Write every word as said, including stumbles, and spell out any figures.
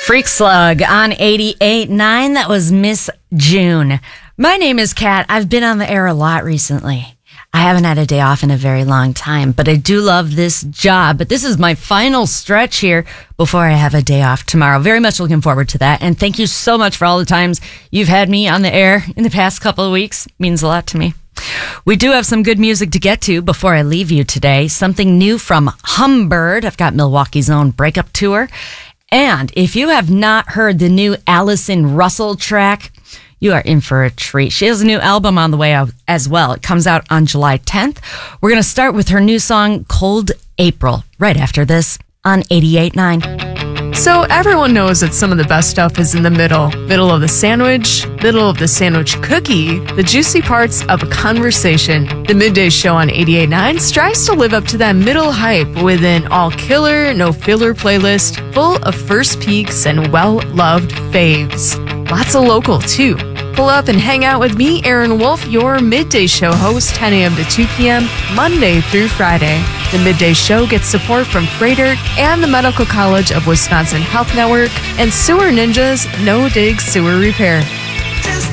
Freak Slug on eighty-eight point nine. That was Miss June. My name is Kat. I've been on the air a lot recently. I haven't had a day off in a very long time, but I do love this job. But this is my final stretch here before I have a day off tomorrow. Very much looking forward to that. And thank you so much for all the times you've had me on the air in the past couple of weeks. It means a lot to me. We do have some good music to get to before I leave you today. Something new from Humbird. I've got Milwaukee's own Breakup Tour. And if you have not heard the new Allison Russell track, you are in for a treat. She has a new album on the way out as well. It comes out on July tenth. We're going to start with her new song, Cold April, right after this on eighty-eight point nine. So everyone knows that some of the best stuff is in the middle. Middle of the sandwich, middle of the sandwich cookie, the juicy parts of a conversation. The Midday Show on eighty-eight point nine strives to live up to that middle hype with an all-killer, no-filler playlist full of first peeks and well-loved faves. Lots of local, too. Pull up and hang out with me, Aaron Wolf, your Midday Show host, ten a.m. to two p.m., Monday through Friday. The Midday Show gets support from Freighter and the Medical College of Wisconsin Health Network and Sewer Ninjas No Dig Sewer Repair.